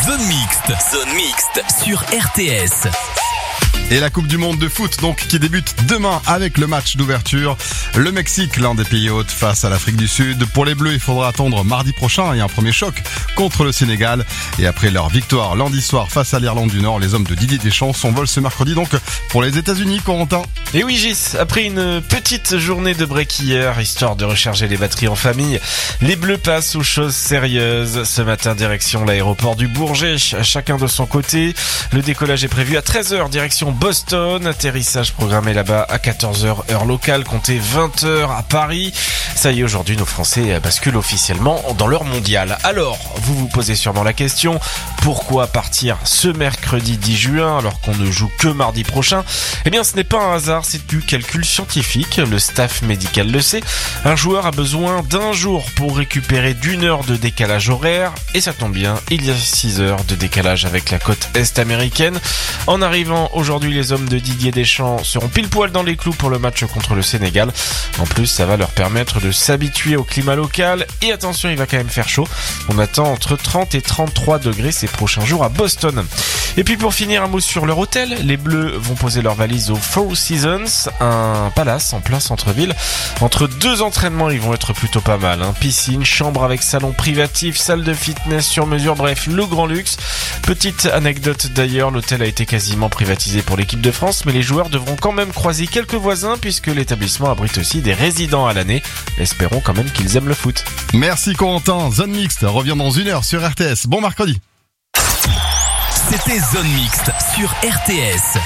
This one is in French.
Zone Mixte sur RTS. Et la Coupe du Monde de foot, donc, qui débute demain avec le match d'ouverture. Le Mexique, l'un des pays hôtes, face à l'Afrique du Sud. Pour les Bleus, il faudra attendre mardi prochain. Il y a un premier choc contre le Sénégal. Et après leur victoire lundi soir face à l'Irlande du Nord, les hommes de Didier Deschamps s'envolent ce mercredi donc pour les États-Unis, Corentin. Et oui Gis, après une petite journée de break hier, histoire de recharger les batteries en famille, les Bleus passent aux choses sérieuses. Ce matin, direction l'aéroport du Bourget, chacun de son côté. Le décollage est prévu à 13h, direction Boston. Atterrissage programmé là-bas à 14h heure locale, comptez 20h à Paris. Ça y est, aujourd'hui, nos Français basculent officiellement dans leur mondial. Alors, vous vous posez sûrement la question, pourquoi partir ce mercredi 10 juin alors qu'on ne joue que mardi prochain? Eh bien, ce n'est pas un hasard, c'est du calcul scientifique. Le staff médical le sait. Un joueur a besoin d'un jour pour récupérer d'1 heure de décalage horaire. Et ça tombe bien, il y a 6 heures de décalage avec la côte est américaine. En arrivant aujourd'hui, les hommes de Didier Deschamps seront pile poil dans les clous pour le match contre le Sénégal. En plus, ça va leur permettre de s'habituer au climat local. Et attention, il va quand même faire chaud. On attend entre 30 et 33 degrés ces prochains jours à Boston. Et puis pour finir, un mot sur leur hôtel. Les Bleus vont poser leurs valises au Four Seasons, un palace en plein centre-ville. Entre deux entraînements, ils vont être plutôt pas mal. Piscine, chambre avec salon privatif, salle de fitness sur mesure, bref, le grand luxe. Petite anecdote d'ailleurs, l'hôtel a été quasiment privatisé pour l'équipe de France, mais les joueurs devront quand même croiser quelques voisins puisque l'établissement abrite aussi des résidents à l'année. Espérons quand même qu'ils aiment le foot. Merci Corentin. Zone Mixte revient dans 1 heure sur RTS. Bon mercredi. C'était Zone Mixte sur RTS.